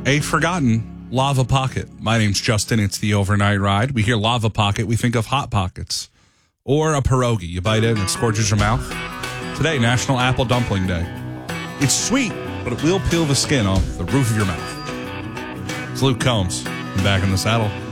a forgotten Lava Pocket. My name's Justin. It's the Overnight Ride. We hear Lava Pocket, we think of Hot Pockets. Or a pierogi. You bite it and it scorches your mouth. Today, National Apple Dumpling Day. It's sweet, but it will peel the skin off the roof of your mouth. It's Luke Combs. I'm back in the saddle.